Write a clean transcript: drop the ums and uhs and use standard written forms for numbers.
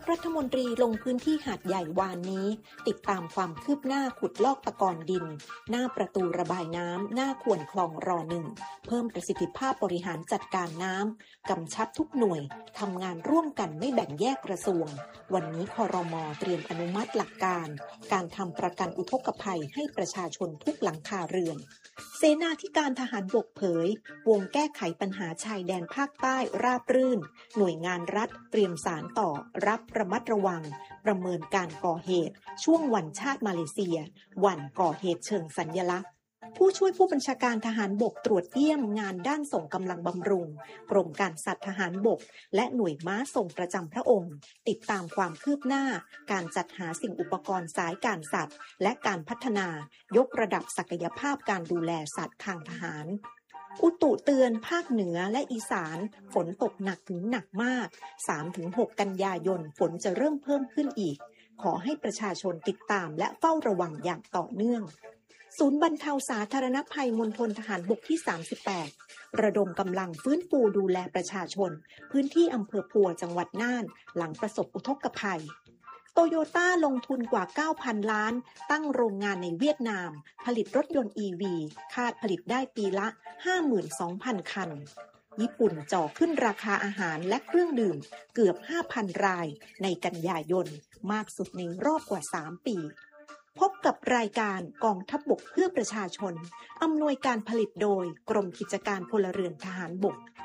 รัฐมนตรีลงพื้นที่หาดใหญ่วานนี้ติดตามความคืบหน้าขุดลอกตะกอนดินหน้าประตูระบายน้ำหน้าขวนคลองร.1 เพิ่มประสิทธิภาพบริหารจัดการน้ำกำชับทุกหน่วยทำงานร่วมกันไม่แบ่งแยกกระทรวงวันนี้ครม.เตรียมอนุมัติหลักการการทำประกันอุทกภัยให้ประชาชนทุกหลังคาเรือนเสนาธิการทหารบกเผยวงแก้ไขปัญหาชายแดนภาคใต้ราบรื่นหน่วยงานรัฐเตรียมสารต่อรับระมัดระวังประเมินการก่อเหตุช่วงวันชาติมาเลเซียวันก่อเหตุเชิงสัญลักษณ์ผู้ช่วยผู้บัญชาการทหารบกตรวจเยี่ยมงานด้านส่งกำลังบำรุงกรมการสัตว์ทหารบกและหน่วยม้าส่งประจำพระองค์ติดตามความคืบหน้าการจัดหาสิ่งอุปกรณ์สายการสัตว์และการพัฒนายกระดับศักยภาพการดูแลสัตว์ทางทหารอุตุเตือนภาคเหนือและอีสานฝนตกหนักถึงหนักมาก 3-6 กันยายนฝนจะเริ่มเพิ่มขึ้นอีกขอให้ประชาชนติดตามและเฝ้าระวังอย่างต่อเนื่องศูนย์บรรเทาสาธารณภัยมณฑลทหารบกที่ 38 ระดมกำลังฟื้นฟูดูแลประชาชนพื้นที่อำเภอปัวจังหวัดน่านหลังประสบอุทกภัยโตโยต้าลงทุนกว่า 9,000 ล้านตั้งโรงงานในเวียดนามผลิตรถยนต์ EV คาดผลิตได้ปีละ 52,000 คันญี่ปุ่นจ่อขึ้นราคาอาหารและเครื่องดื่มเกือบ 5,000 รายในกันยายนมากสุดในรอบกว่า 3 ปีพบกับรายการกองทัพบกเพื่อประชาชนอำนวยการผลิตโดยกรมกิจการพลเรือนทหารบก